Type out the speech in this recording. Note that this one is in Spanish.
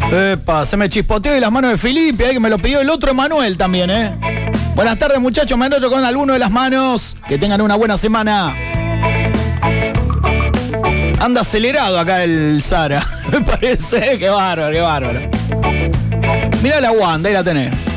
Epa, se me chispoteó de las manos de Felipe, que me lo pidió el otro Emanuel también, ¿eh? Buenas tardes, muchachos, me anoto con alguno de las manos. Que tengan una buena semana. Anda acelerado acá el Sara. Me parece, qué bárbaro, qué bárbaro. Mirá la Wanda, ahí la tenés.